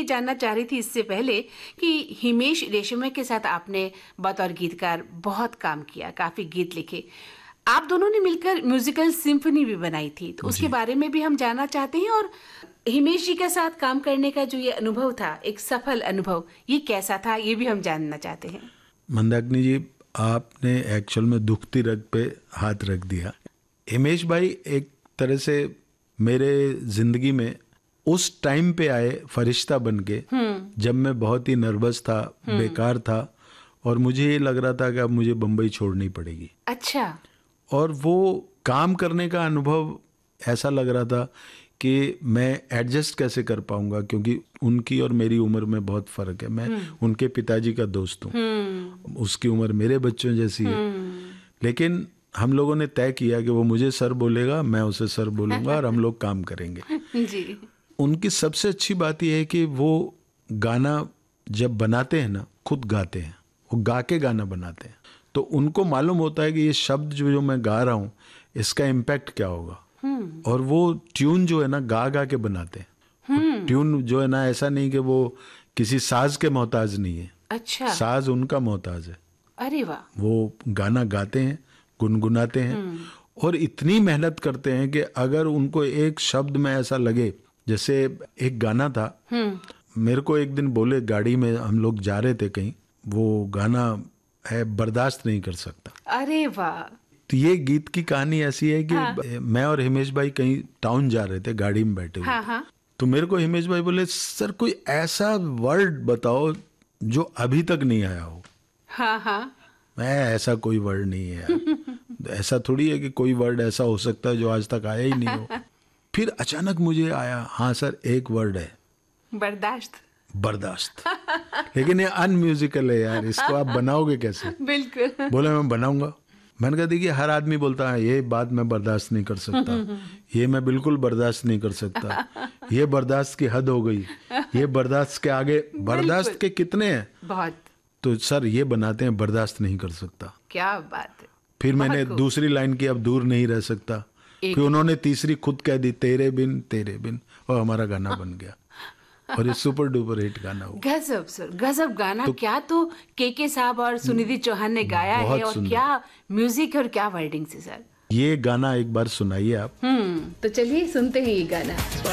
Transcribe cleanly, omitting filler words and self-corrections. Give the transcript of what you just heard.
ये जानना चाह रही थी इससे पहले कि हिमेश रेशमिया के साथ आपने बतौर गीतकार बहुत काम किया, काफी गीत लिखे। आप दोनों ने मिलकर म्यूजिकल सिम्फनी भी बनाई थी, तो उसके बारे में भी हम जानना चाहते हैं। और हिमेश जी के साथ काम करने का जो ये अनुभव था, एक सफल अनुभव, ये कैसा था, ये भी हम जानना चाहते हैं। मंदाकिनी जी, आपने एक्चुअल में दुखती रग पे हाथ रख दिया। हिमेश भाई एक तरह से मेरे जिंदगी में उस टाइम पे आए फरिश्ता बन के, जब मैं बहुत ही नर्वस था, बेकार था, और मुझे ये लग रहा था कि अब मुझे बम्बई छोड़नी पड़ेगी। अच्छा। और वो काम करने का अनुभव ऐसा लग रहा था कि मैं एडजस्ट कैसे कर पाऊंगा, क्योंकि उनकी और मेरी उम्र में बहुत फ़र्क है। मैं उनके पिताजी का दोस्त हूँ, उसकी उम्र मेरे बच्चों जैसी है। लेकिन हम लोगों ने तय किया कि वो मुझे सर बोलेगा, मैं उसे सर बोलूँगा, और हम लोग काम करेंगे। जी। उनकी सबसे अच्छी बात यह है कि वो गाना जब बनाते हैं ना, खुद गाते हैं, वो गा के गाना बनाते हैं। तो उनको मालूम होता है कि ये शब्द जो मैं गा रहा हूँ, इसका इम्पैक्ट क्या होगा। और वो ट्यून जो है ना, गा गा के बनाते हैं। ट्यून जो है ना, ऐसा नहीं कि वो किसी साज के मोहताज नहीं है। अच्छा। साज उनका मोहताज है। अरे वाह। वो गाना गाते हैं, गुनगुनाते हैं, और इतनी मेहनत करते हैं कि अगर उनको एक शब्द में ऐसा लगे, जैसे एक गाना था, मेरे को एक दिन बोले, गाड़ी में हम लोग जा रहे थे कहीं, वो गाना है बर्दाश्त नहीं कर सकता। अरे वाह। तो ये गीत की कहानी ऐसी है कि मैं और हिमेश भाई कहीं टाउन जा रहे थे, गाड़ी में बैठे हुए। तो मेरे को हिमेश भाई बोले, सर कोई ऐसा वर्ड बताओ जो अभी तक नहीं आया हो। मैं, ऐसा कोई वर्ड नहीं है यार। ऐसा थोड़ी है कि कोई वर्ड ऐसा हो सकता है जो आज तक आया ही नहीं हो। फिर अचानक मुझे आया, हाँ सर, एक वर्ड है, बर्दाश्त। बर्दाश्त। लेकिन ये अनम्यूजिकल है यार, इसको आप बनाओगे कैसे? बिल्कुल। बोले मैं बनाऊंगा। मैंने कहा देखिए, हर आदमी बोलता है ये बात मैं बर्दाश्त नहीं कर सकता, ये मैं बिल्कुल बर्दाश्त नहीं कर सकता, ये बर्दाश्त की हद हो गई, ये बर्दाश्त के आगे, बर्दाश्त के कितने हैं बहुत। तो सर ये बनाते हैं, बर्दाश्त नहीं कर सकता। क्या बात है। फिर मैंने दूसरी लाइन की, अब दूर नहीं रह सकता। फिर उन्होंने तीसरी खुद कह दी, तेरे बिन तेरे बिन, और हमारा गाना बन गया। और ये सुपर डुपर हिट गाना हुआ। गजब सर, गजब गाना। तो क्या तो के साहब और सुनिधि चौहान ने गाया है, और क्या म्यूजिक और क्या वर्डिंग से सर। ये गाना एक बार सुनाइए आप। तो चलिए सुनते हैं ये गाना।